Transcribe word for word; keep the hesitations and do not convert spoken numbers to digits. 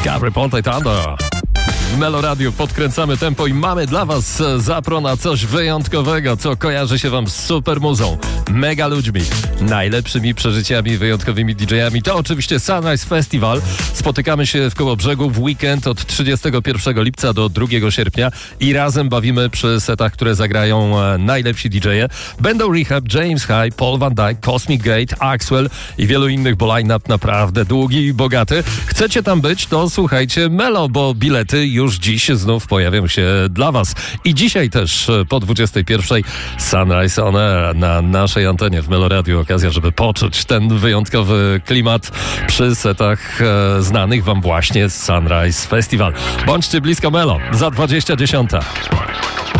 Capri Ponte Thunder. W Melo Radio podkręcamy tempo i mamy dla was zapro na coś wyjątkowego, co kojarzy się wam z super muzą, mega ludźmi, najlepszymi przeżyciami, wyjątkowymi didżejami. To oczywiście Sunrise Festival. Spotykamy się w Kołobrzegu w weekend od trzydziestego pierwszego lipca do drugiego sierpnia i razem bawimy przy setach, które zagrają najlepsi didżeje. Będą Rehab, James High, Paul Van Dyke, Cosmic Gate, Axwell i wielu innych, bo line-up naprawdę długi i bogaty. Chcecie tam być, to słuchajcie Melo, bo bilety już dziś znów pojawią się dla was. I dzisiaj też po dwudziestej pierwszej Sunrise On Air na naszej antenie w Melo Radio. Okazja, żeby poczuć ten wyjątkowy klimat przy setach e, znanych wam właśnie z Sunrise Festival. Bądźcie blisko Melo za dwadzieścia dziesiąta.